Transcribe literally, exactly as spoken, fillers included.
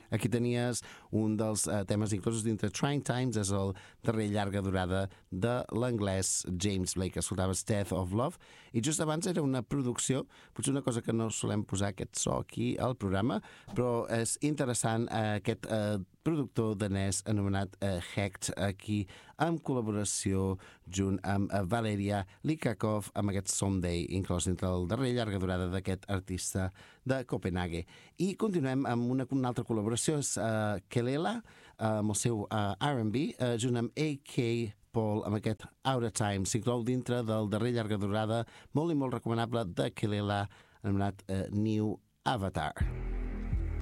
Aquí tenies un dels uh, temes inclosos dintre Trying Times, és el darrer llarga durada de l'anglès James Blake. Escoltaves Death of Love, i just abans era una producció, potser una cosa que no solem posar aquest so aquí al programa, però és interessant uh, aquest uh, productor danès anomenat uh, Hecht, aquí amb col·laboració junt amb uh, Valeria Likakov, amb aquest Someday, inclòs dintre el darrer llarga durada d'aquest artista de Copenhague. I continuem amb una, una altra col·laboració, és uh, Kelela, uh, amb el seu uh, R and B, uh, junt amb A K Paul, amb aquest Out of Time. S'inclou dintre del darrer llarga durada, molt i molt recomanable, de Kelela, anomenat uh, New Avatar.